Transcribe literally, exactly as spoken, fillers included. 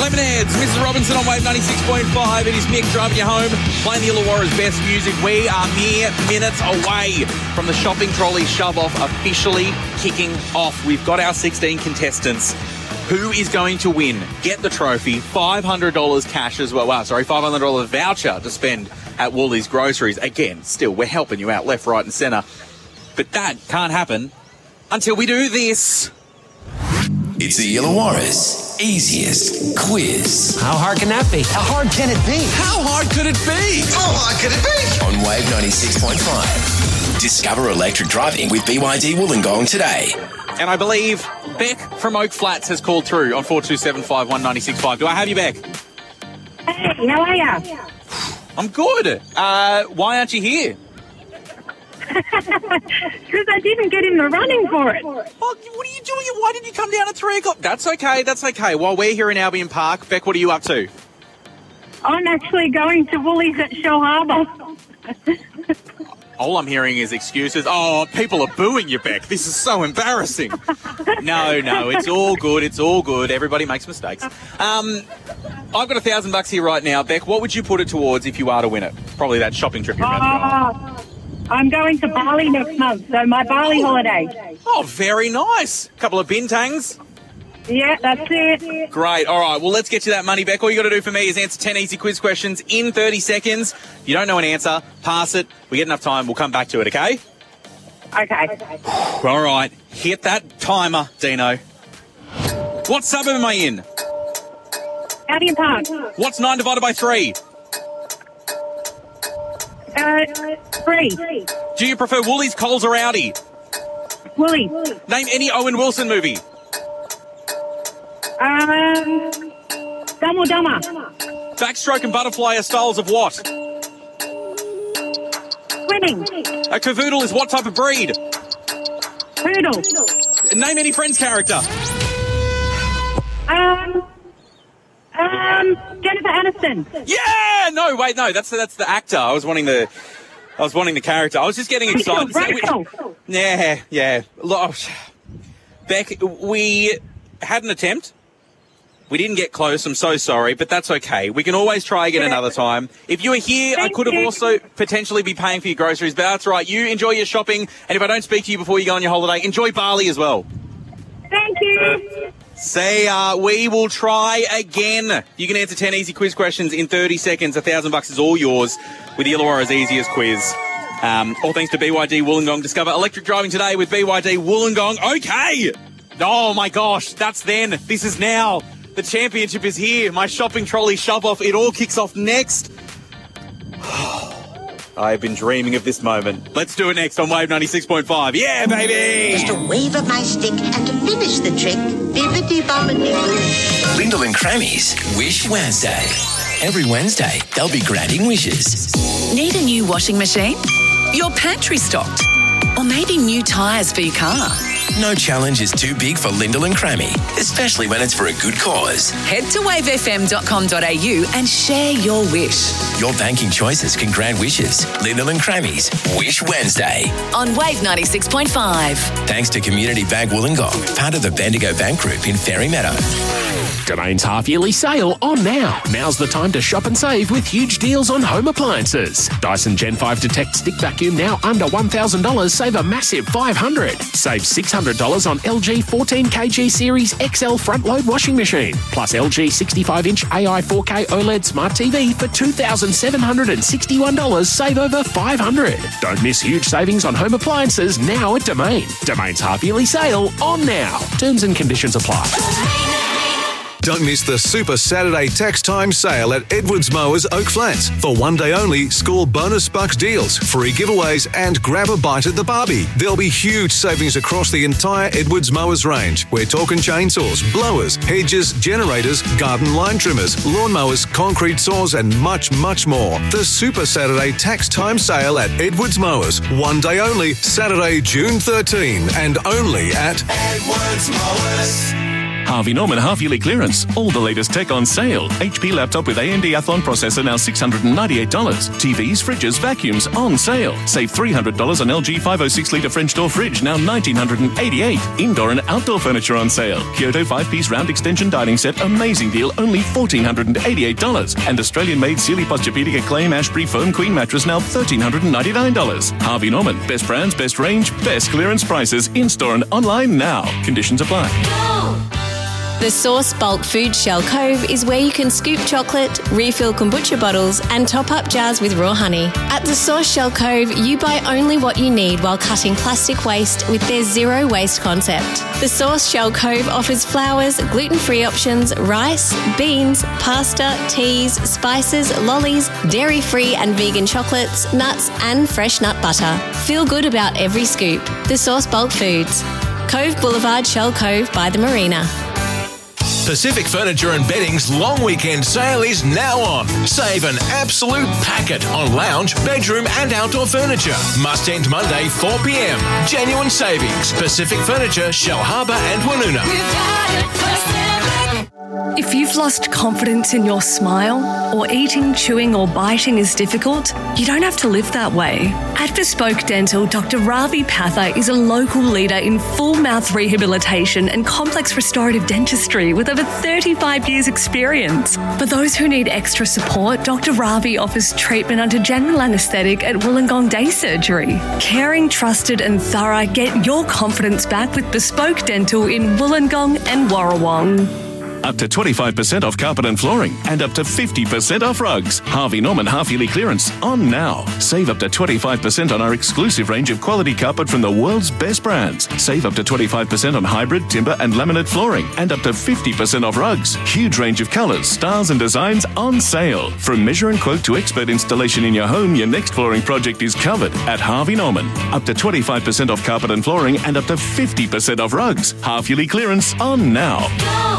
Lemonheads, Missus Robinson on Wave ninety-six point five. It is Mick driving you home, playing the Illawarra's best music. We are mere minutes away from the shopping trolley shove-off officially kicking off. We've got our sixteen contestants. Who is going to win? Get the trophy, five hundred dollars cash as well. Wow, sorry, five hundred dollars voucher to spend at Woolies Groceries. Again, still, we're helping you out left, right and centre. But that can't happen until we do this. It's the Illawarra's easiest quiz. How hard can that be? How hard can it be? How hard could it be? How hard could it be? On Wave ninety-six point five. Discover electric driving with B Y D Wollongong today. And I believe Beck from Oak Flats has called through on four two seven five one nine six five. Do I have you, Beck? Hey, how are you? I'm good. Uh, why aren't you here? Because I didn't get in the running for it. Oh, what are you doing? Why didn't you come down at three o'clock? That's okay, that's okay. While we're here in Albion Park, Beck, what are you up to? I'm actually going to Woolies at Shell Harbour. All I'm hearing is excuses. Oh, people are booing you, Beck. This is so embarrassing. No, no, it's all good. It's all good. Everybody makes mistakes. Um, I've got a thousand bucks here right now. Beck, what would you put it towards if you are to win it? Probably that shopping trip you're about to go on. Oh, I'm going to Bali next month, so my Bali holiday. Oh, very nice. Couple of bintangs. Yeah, that's it. Great. All right. Well, let's get you that money, Beck. All you got to do for me is answer ten easy quiz questions in thirty seconds. You don't know an answer, pass it. We get enough time, we'll come back to it, okay? Okay. All right. Hit that timer, Dino. What suburb am I in? Albion Park. What's nine divided by three? Uh, three. Do you prefer Woolies, Coles or Audi? Woolies. Name any Owen Wilson movie. Um, Dumb or Dumber. Backstroke and butterfly are styles of what? Swimming. A cavoodle is what type of breed? Poodle. Name any Friends character. Um, um, Jennifer Aniston. Yeah! No, wait, no, that's that's the actor. I was wanting the, I was wanting the character. I was just getting excited. Rachel. Yeah, yeah. Look, Beck, we had an attempt. We didn't get close. I'm so sorry, but that's okay. We can always try again another time. If you were here, Thank I could have you. also potentially be paying for your groceries, but that's right. You enjoy your shopping, and if I don't speak to you before you go on your holiday, enjoy Bali as well. Thank you. See ya. We will try again. You can answer ten easy quiz questions in thirty seconds. A thousand bucks is all yours with the Illawarra's easiest quiz. Um, all thanks to B Y D Wollongong. Discover electric driving today with B Y D Wollongong. Okay. Oh my gosh, that's then. This is now. The championship is here. My shopping trolley shove-off. It all kicks off next. I've been dreaming of this moment. Let's do it next on Wave ninety-six point five. Yeah, baby! Just a wave of my stick, and to finish the trick, bibbidi-bobbidi-boo. Lyndall and Crammy's Wish Wednesday. Every Wednesday, they'll be granting wishes. Need a new washing machine? Your pantry stocked? Or maybe new tyres for your car? No challenge is too big for Lyndall and Crammy, especially when it's for a good cause. Head to wave f m dot com dot a u and share your wish. Your banking choices can grant wishes. Lyndall and Crammy's Wish Wednesday. On Wave ninety-six point five. Thanks to Community Bank Wollongong, part of the Bendigo Bank Group in Ferry Meadow. Domain's half-yearly sale on now. Now's the time to shop and save with huge deals on home appliances. Dyson Gen five Detect Stick Vacuum now under one thousand dollars. Save a massive five hundred dollars. Save six hundred dollars on L G fourteen kilogram Series X L front-load washing machine. Plus L G sixty-five inch A I four K OLED Smart T V for two thousand seven hundred sixty-one dollars. Save over five hundred dollars. Don't miss huge savings on home appliances now at Domain. Domain's half-yearly sale on now. Terms and conditions apply. Don't miss the Super Saturday Tax Time sale at Edwards Mowers Oak Flats. For one day only, score bonus bucks deals, free giveaways and grab a bite at the barbie. There'll be huge savings across the entire Edwards Mowers range. We're talking chainsaws, blowers, hedges, generators, garden line trimmers, lawnmowers, concrete saws and much, much more. The Super Saturday Tax Time sale at Edwards Mowers. One day only, Saturday, June thirteenth, and only at Edwards Mowers. Harvey Norman half-yearly clearance. All the latest tech on sale. H P laptop with A M D Athlon processor now six hundred ninety-eight dollars. T Vs, fridges, vacuums on sale. Save three hundred dollars on L G five oh six litre French door fridge, now one thousand nine hundred eighty-eight dollars. Indoor and outdoor furniture on sale. Kyoto five-piece round extension dining set, amazing deal, only one thousand four hundred eighty-eight dollars. And Australian-made Sealy Posturepedic Acclaim Ashbury Foam Queen mattress, now one thousand three hundred ninety-nine dollars. Harvey Norman, best brands, best range, best clearance prices, in-store and online now. Conditions apply. The Source Bulk Food Shell Cove is where you can scoop chocolate, refill kombucha bottles and top up jars with raw honey. At the Source Shell Cove, you buy only what you need while cutting plastic waste with their zero waste concept. The Source Shell Cove offers flours, gluten-free options, rice, beans, pasta, teas, spices, lollies, dairy-free and vegan chocolates, nuts and fresh nut butter. Feel good about every scoop. The Source Bulk Foods. Cove Boulevard, Shell Cove by the Marina. Pacific Furniture and Bedding's long weekend sale is now on. Save an absolute packet on lounge, bedroom and outdoor furniture. Must end Monday, four p m. Genuine savings. Pacific Furniture, Shell Harbour and Woonona. If you've lost confidence in your smile, or eating, chewing or biting is difficult, you don't have to live that way. At Bespoke Dental, Doctor Ravi Patha is a local leader in full mouth rehabilitation and complex restorative dentistry with over thirty-five years experience. For those who need extra support, Doctor Ravi offers treatment under general anaesthetic at Wollongong Day Surgery. Caring, trusted and thorough, get your confidence back with Bespoke Dental in Wollongong and Warrawong. Up to twenty-five percent off carpet and flooring and up to fifty percent off rugs. Harvey Norman half-yearly clearance on now. Save up to twenty-five percent on our exclusive range of quality carpet from the world's best brands. Save up to twenty-five percent on hybrid, timber and laminate flooring and up to fifty percent off rugs. Huge range of colours, styles and designs on sale. From measure and quote to expert installation in your home, your next flooring project is covered at Harvey Norman. Up to twenty-five percent off carpet and flooring and up to fifty percent off rugs. Half-yearly clearance on now.